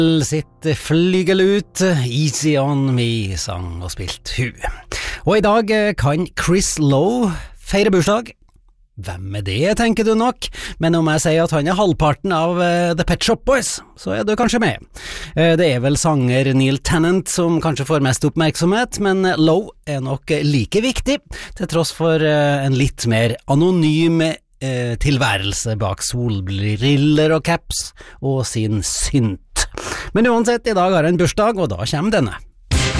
Sitt flygel ut, Easy On Me sang og spilt hu. Og i dag kan Chris Lowe feire bursdag. Hvem er det, tenker du nok? Men om jeg sier at han er halvparten av The Pet Shop Boys, så er du kanskje med. Det er vel sanger Neil Tennant som kanskje får mest oppmerksomhet, men Lowe er nok like viktig, til tross for en litt mer anonym tilværelse bak solbriller og caps og sin synt. Men uansett, i dag har han bursdag, og da kommer denne.